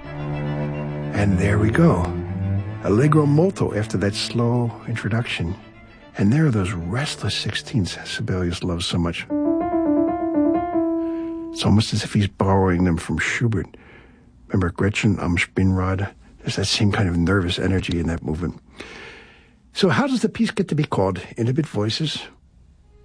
And there we go. Allegro molto after that slow introduction. And there are those restless 16ths Sibelius loves so much. It's almost as if he's borrowing them from Schubert. Remember Gretchen am Spinnrad? There's that same kind of nervous energy in that movement. So how does the piece get to be called Intimate Voices?